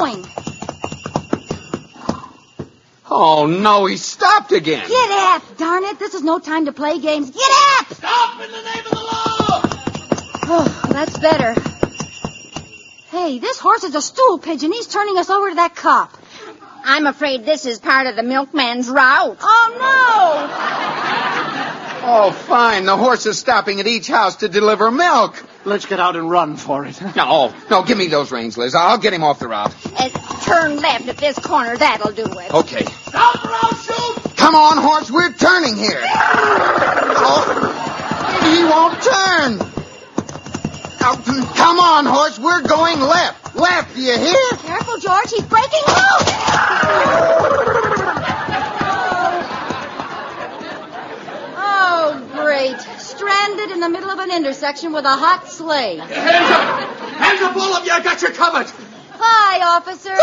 going? Oh, no, he stopped again. Get up, darn it. This is no time to play games. Get up! Stop in the name of the law! Oh, that's better. Hey, this horse is a stool pigeon. He's turning us over to that cop. I'm afraid this is part of the milkman's route. Oh, Oh, fine. The horse is stopping at each house to deliver milk. Let's get out and run for it. No, give me those reins, Liz. I'll get him off the route. Turn left at this corner. That'll do it. Okay. Stop or I'll shoot! Come on, horse. We're turning here. Oh, he won't turn. Oh, come on, horse. We're going left. Left, do you hear? no! Careful, George. He's breaking loose! Oh, great. Stranded in the middle of an intersection with a hot sleigh. Hands up! Hands up, all of you! I got you covered! Hi, officer.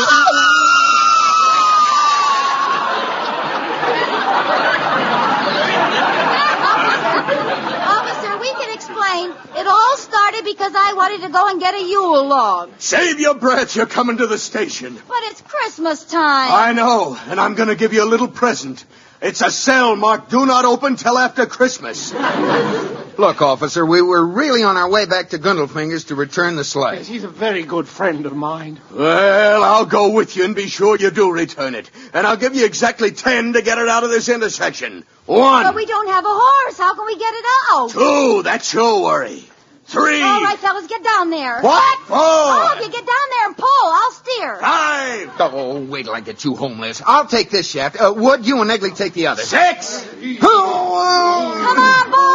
Officer, we can explain. It all started because I wanted to go and get a Yule log. Save your breath. You're coming to the station. But it's Christmas time. I know, and I'm going to give you a little present. It's a cell marked Do Not Open Till After Christmas. Look, officer, we were really on our way back to Gundelfinger's to return the sleigh. He's a very good friend of mine. Well, I'll go with you and be sure you do return it. And I'll give you exactly 10 to get it out of this intersection. 1. But we don't have a horse. How can we get it out? 2. That's your worry. 3. All right, fellas, get down there. What? 4. All of you, get down there and pull. I'll steer. 5. Oh, wait till I get you home, Liz. I'll take this shaft. Wood, you and Egley take the other. 6. Come on, boys.